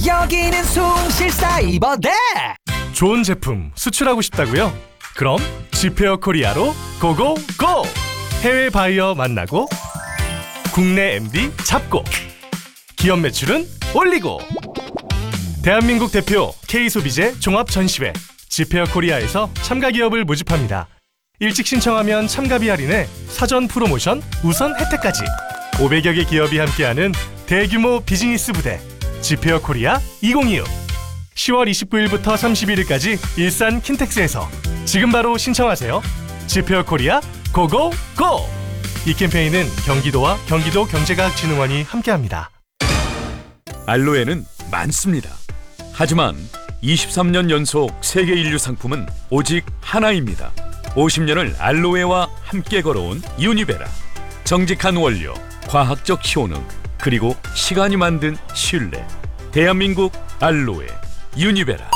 여기는 숭실사이버대. 좋은 제품 수출하고 싶다고요? 그럼 지페어 코리아로 고고고! 해외 바이어 만나고 국내 MD 잡고 기업 매출은 올리고 대한민국 대표 K소비재 종합전시회 지페어 코리아에서 참가 기업을 모집합니다. 일찍 신청하면 참가비 할인에 사전 프로모션 우선 혜택까지 500여 개 기업이 함께하는 대규모 비즈니스 부대 지페어 코리아 2025 10월 29일부터 31일까지 일산 킨텍스에서 지금 바로 신청하세요. 지페어 코리아 고고고! 이 캠페인은 경기도와 경기도경제과학진흥원이 함께합니다. 알로에는 많습니다. 하지만 23년 연속 세계 인류 상품은 오직 하나입니다. 50년을 알로에와 함께 걸어온 유니베라. 정직한 원료, 과학적 효능, 그리고 시간이 만든 신뢰. 대한민국 알로에 유니베라.